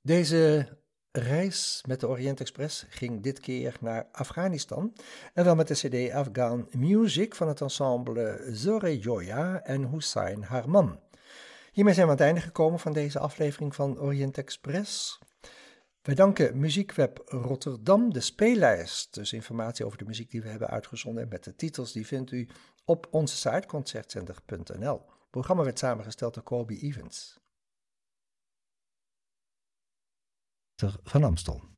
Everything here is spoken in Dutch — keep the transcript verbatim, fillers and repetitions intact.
Deze reis met de Orient Express ging dit keer naar Afghanistan en wel met de cd Afghan Music van het ensemble Zore Joya en Hussein Harman. Hiermee zijn we aan het einde gekomen van deze aflevering van Orient Express. Wij danken Muziekweb Rotterdam, de speellijst, dus informatie over de muziek die we hebben uitgezonden en met de titels, die vindt u op onze site concertzender punt n l. Het programma werd samengesteld door Kobe Evans van Amstel.